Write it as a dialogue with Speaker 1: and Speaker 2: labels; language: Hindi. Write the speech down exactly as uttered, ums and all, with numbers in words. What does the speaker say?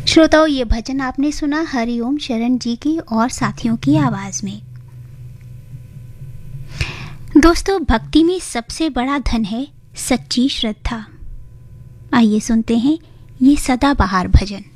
Speaker 1: श्रोताओं, ये भजन आपने सुना हरिओम शरण जी की और साथियों की आवाज में। दोस्तों, भक्ति में सबसे बड़ा धन है सच्ची श्रद्धा। आइए सुनते हैं ये सदाबहार भजन।